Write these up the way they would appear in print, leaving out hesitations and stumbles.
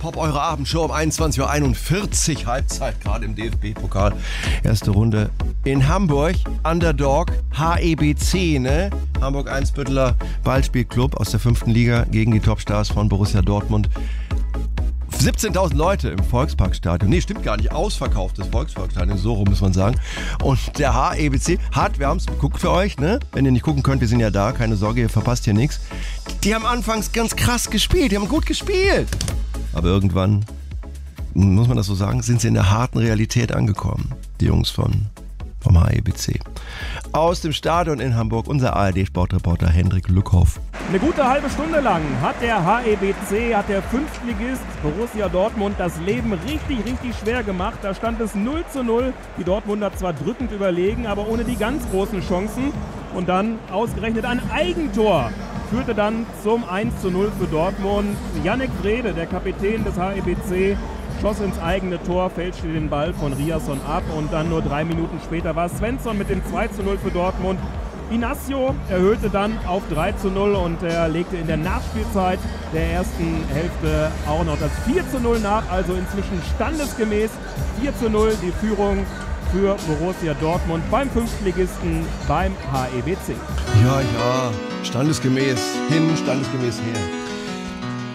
Pop, eure Abendshow um 21.41 Uhr, Halbzeit gerade im DFB-Pokal. Erste Runde in Hamburg, Underdog, HEBC, ne? Hamburg Einsbütteler Ballspielclub aus der 5. Liga gegen die Topstars von Borussia Dortmund. 17.000 Leute im Volksparkstadion. Nee, stimmt gar nicht. Ausverkauftes Volksparkstadion, so rum muss man sagen. Und der HEBC hat, wir haben es geguckt für euch, ne? Wenn ihr nicht gucken könnt, wir sind ja da, keine Sorge, ihr verpasst hier nichts. Die haben anfangs ganz krass gespielt, die haben gut gespielt. Aber irgendwann, muss man das so sagen, sind sie in der harten Realität angekommen. Die Jungs vom HEBC. Aus dem Stadion in Hamburg, unser ARD-Sportreporter Hendrik Lückhoff. Eine gute halbe Stunde lang hat der HEBC, hat der Fünftligist Borussia Dortmund das Leben richtig schwer gemacht. Da stand es 0:0. Die Dortmunder zwar drückend überlegen, aber ohne die ganz großen Chancen. Und dann ausgerechnet ein Eigentor führte dann zum 1:0 für Dortmund. Yannick Wrede, der Kapitän des HEBC, schoss ins eigene Tor, fälschte den Ball von Riasson ab und dann nur 3 Minuten später war Svensson mit dem 2:0 für Dortmund. Inacio erhöhte dann auf 3:0 und er legte in der Nachspielzeit der ersten Hälfte auch noch das 4:0 nach, also inzwischen standesgemäß 4:0 die Führung für Borussia Dortmund beim Fünftligisten beim HEBC. Ja, standesgemäß hin, standesgemäß her.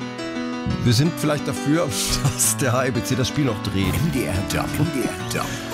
Wir sind vielleicht dafür, dass der HEBC das Spiel noch dreht. MDR Doppel.